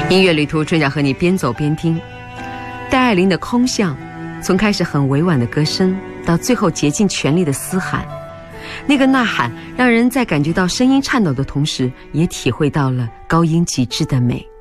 音乐旅途，春晓和你边走边听。戴爱玲的空巷，从开始很委婉的歌声，到最后竭尽全力的嘶喊，那个呐喊让人在感觉到声音颤抖的同时，也体会到了高音极致的美。